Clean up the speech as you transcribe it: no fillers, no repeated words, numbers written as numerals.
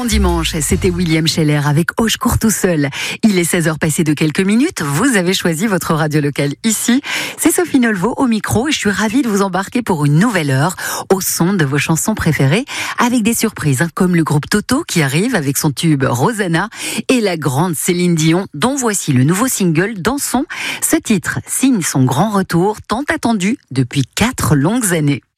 Bon dimanche, c'était William Scheller avec Au secours tout seul. Il est 16h passé de quelques minutes, vous avez choisi votre radio locale ici. C'est Sophie Nolvo au micro et je suis ravie de vous embarquer pour une nouvelle heure au son de vos chansons préférées avec des surprises comme le groupe Toto qui arrive avec son tube Rosanna et la grande Céline Dion dont voici le nouveau single Dansons. Ce titre signe son grand retour tant attendu depuis 4 longues années.